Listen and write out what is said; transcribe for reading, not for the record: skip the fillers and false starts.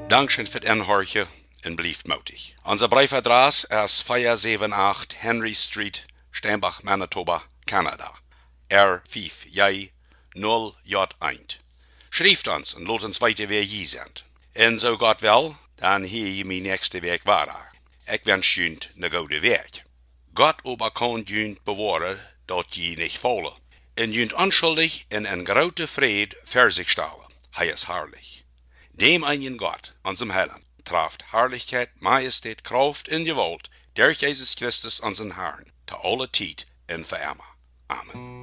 Dankeschön für den Horche en blieft mutig. Unser Briefadress ist 478 Henry Street, Steinbach, Manitoba, Kanada. R5J 0J1. Schrijft uns und laat ons weten wie je sind. En zo Gott will, dann hier je mijn nächste Weg weiter. Ik wens je een goede Weg. Gott aber kann je bewaren dat je nicht fallen. En je unschuldig in een grote vrede für sich stellen. Hij is herrlich. Dem einen Gott, unserem Herrn, traft Herrlichkeit, Majestät, Kraft und Gewalt durch Jesus Christus, unseren Herrn, zu aller Zeit und für immer. Amen.